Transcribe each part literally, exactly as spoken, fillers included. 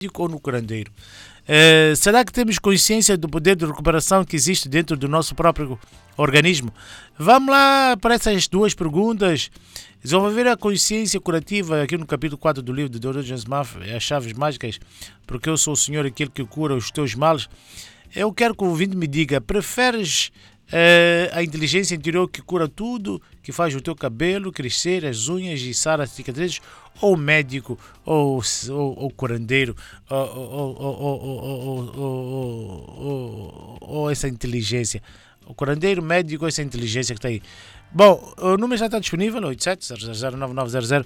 ou no curandeiro? Uh, será que temos consciência do poder de recuperação que existe dentro do nosso próprio organismo? Vamos lá para essas duas perguntas. Desenvolver a consciência curativa, aqui no capítulo quatro do livro de Doutor James Murphy, As Chaves Mágicas, porque eu sou o Senhor, aquele que cura os teus males. Eu quero que o ouvinte me diga, preferes uh, a inteligência interior que cura tudo, que faz o teu cabelo crescer, as unhas e sara as cicatrizes, ou médico, ou, ou, ou curandeiro, ou, ou, ou, ou, ou essa inteligência? O curandeiro, médico, essa inteligência que está aí. Bom, o número já está disponível, oito sete zero zero zero nove nove zero zero.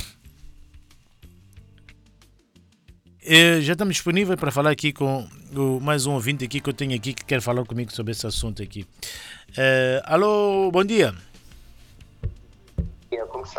Já estamos disponíveis para falar aqui com o, mais um ouvinte aqui que eu tenho aqui que quer falar comigo sobre esse assunto aqui. Uh, alô, bom dia. Como está?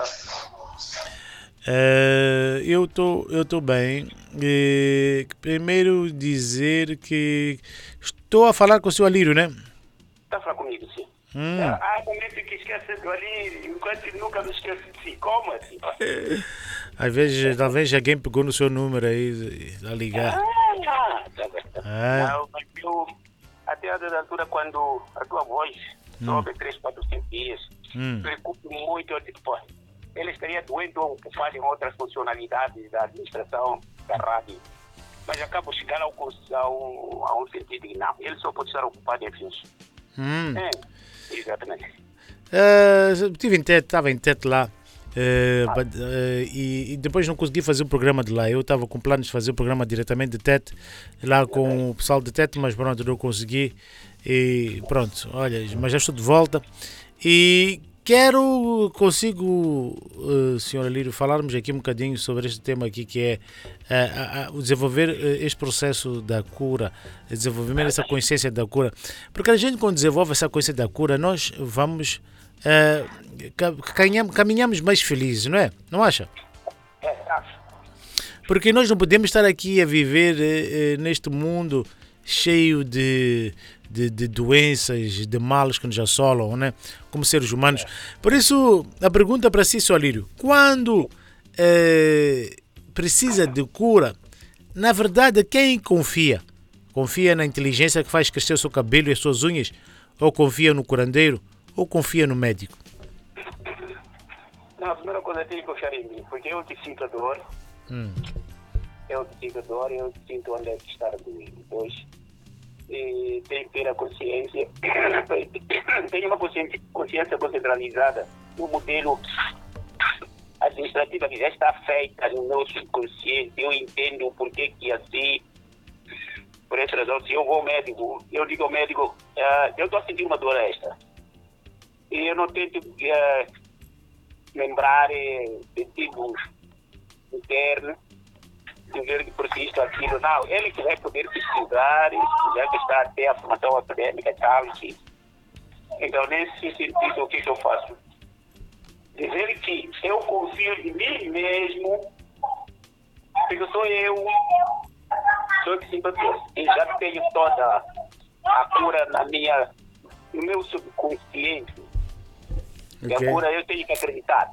Uh, eu estou eu tô bem. Uh, primeiro dizer que estou a falar com o senhor Alírio, né? Está a falar comigo, sim. Hum. Ah, momento que esquece do Alírio, enquanto nunca me esquece de si. Como assim? Às vezes, talvez alguém pegou no seu número aí a ligar. Ah, tá bem. Ah. Não, mas eu, até a dada altura, quando a tua voz sobe três, quatro, cinco dias, Hum. preocupo muito. Eu digo, pô, ele estaria doente ou ocupado em outras funcionalidades da administração da rádio. Mas acabo chegando ao, ao, a um sentido de não, ele só pode estar ocupado em fins. Hum. É, exatamente. Uh, tive em Tete, estava em Tete lá. Uh, but, uh, e, e depois não consegui fazer o programa de lá. Eu estava com planos de fazer o programa diretamente de Tete, lá com o pessoal de Tete, mas pronto, não consegui. E pronto, olha, mas já estou de volta. E quero, consigo, uh, senhor Alírio, falarmos aqui um bocadinho sobre este tema aqui, que é uh, uh, uh, desenvolver uh, este processo da cura, desenvolver essa consciência da cura. Porque a gente, quando desenvolve essa consciência da cura, nós vamos... Uh, caminhamos, caminhamos mais felizes, não é? Não acha? É, acho. Porque nós não podemos estar aqui a viver uh, uh, neste mundo cheio de, de, de doenças, de males que nos assolam, né? Como seres humanos. Por isso, a pergunta para si, senhor Alírio, quando uh, precisa de cura, na verdade, quem confia? Confia na inteligência que faz crescer o seu cabelo e as suas unhas? Ou confia no curandeiro? Ou confia no médico? Não, a primeira coisa é ter que confiar em mim, porque eu te sinto a dor, Hum. eu te sinto a dor, eu te sinto onde é que está doendo. Depois, e tem que ter a consciência, tem uma consciência, consciência concentralizada no modelo administrativo que já está feita no meu subconsciente. Eu entendo o porquê que assim, por essa razão, se eu vou ao médico, eu digo ao médico, uh, eu estou a sentir uma dor extra. E eu não tento uh, lembrar eh, sentidos internos, dizer que persiste aquilo. Não, ele que vai poder pesquisar, já que está até a formação acadêmica e tal. Então, nesse sentido, o que, que eu faço? Dizer que eu confio em mim mesmo, porque sou eu, sou eu que sinto a dor. E já tenho toda a cura na minha, no meu subconsciente. E Okay. a cura eu tenho que acreditar.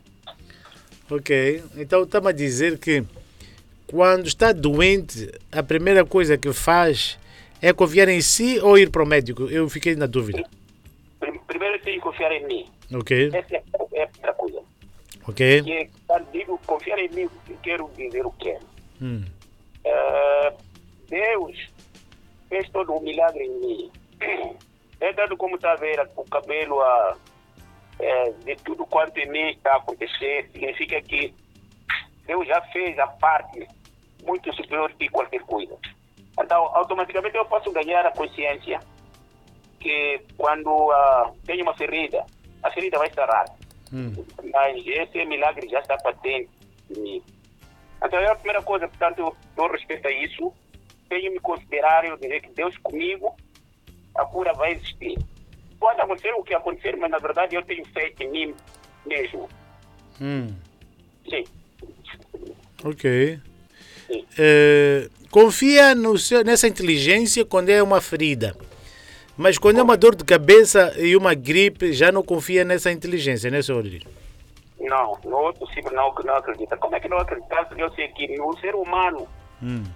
Ok, então está-me a dizer que quando está doente, a primeira coisa que faz é confiar em si ou ir para o médico? Eu fiquei na dúvida. Primeiro eu tenho que confiar em mim. Ok, Essa é a primeira coisa. ok. Que, quando digo confiar em mim, eu quero dizer o quê? Hum. Uh, Deus fez todo um milagre em mim. É dado como está a ver o cabelo, a, é, de tudo quanto em mim está a acontecer, significa que Deus já fez a parte muito superior de qualquer coisa. Então, automaticamente eu posso ganhar a consciência que quando uh, tenho uma ferida, a ferida vai sarar. Hum. Mas esse milagre já está patente em mim. Então, é a primeira coisa, portanto, eu dou respeito a isso. Tenho que me considerar, eu dizer que Deus comigo, a cura vai existir. Pode acontecer o que acontecer, mas na verdade eu tenho feito em mim mesmo. Hum. Sim. Ok. Sim. Eh, confia no seu, nessa inteligência quando é uma ferida. Mas quando é uma dor de cabeça e uma gripe, já não confia nessa inteligência, né, senhor Alírio? Não, não é possível não, não acreditar. Como é que não acreditar? Eu sei que o ser humano Hum.